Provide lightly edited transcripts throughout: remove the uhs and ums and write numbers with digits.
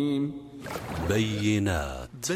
بينات.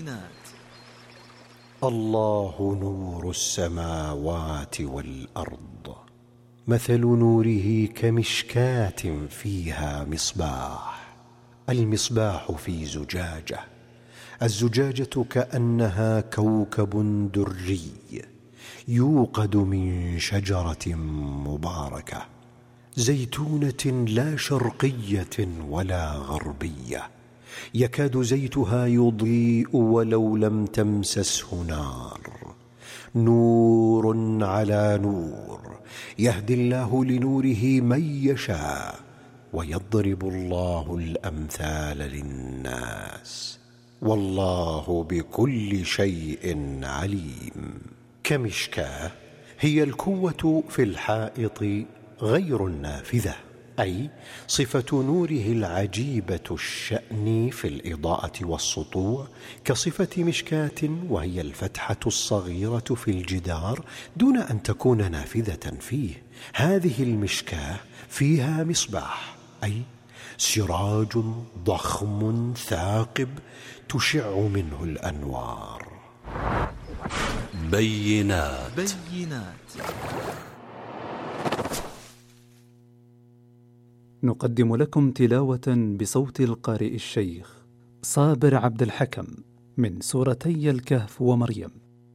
الله نور السماوات والأرض، مثل نوره كمشكاة فيها مصباح. المصباح في زجاجة، الزجاجة كأنها كوكب دري يوقد من شجرة مباركة زيتونة لا شرقية ولا غربية، يكاد زيتها يضيء ولو لم تمسسه نار. نور على نور، يهدي الله لنوره من يشاء، ويضرب الله الأمثال للناس، والله بكل شيء عليم. كمشكاة هي الكوة في الحائط غير النافذة، أي صفة نوره العجيبة الشأن في الإضاءة والسطوع كصفة مشكاة، وهي الفتحة الصغيرة في الجدار دون أن تكون نافذة فيه. هذه المشكاة فيها مصباح، أي سراج ضخم ثاقب تشع منه الأنوار. بينات. نقدم لكم تلاوة بصوت القارئ الشيخ صابر عبد الحكم من سورتي الكهف ومريم.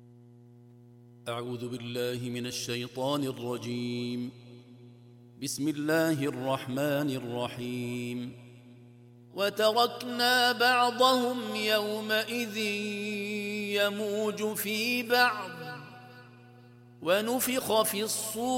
أعوذ بالله من الشيطان الرجيم. بسم الله الرحمن الرحيم. وتركنا بعضهم يومئذ يموج في بعض ونفخ في الصور